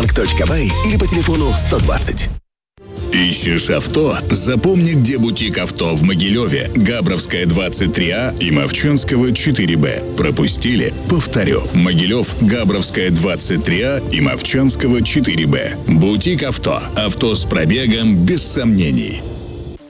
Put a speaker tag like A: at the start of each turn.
A: Сбербанк.бай или по телефону 120.
B: Ищешь авто? Запомни, где бутик авто в Могилеве, Габровская 23А и Мовчанского 4Б. Пропустили? Повторю. Могилев, Габровская 23А и Мовчанского 4Б. Бутик авто. Авто с пробегом без сомнений.